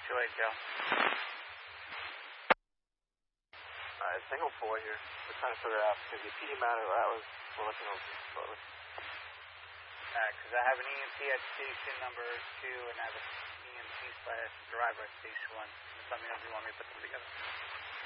Joe. Single 4 here. We're trying to figure out because the PD matter that was we're looking over slowly. Because I have an EMP at station number 2 and I have an EMP/driver at station 1. Just let me know if you want me to put them together.